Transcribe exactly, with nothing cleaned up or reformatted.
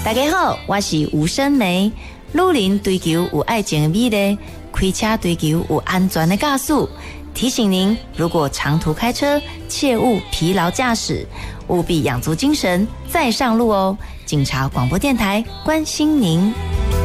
大家好，我是吴生梅。女人追求有爱情的美丽，开车追求有安全的驾驶。提醒您，如果长途开车，切勿疲劳驾驶，务必养足精神再上路哦。警察广播电台关心您。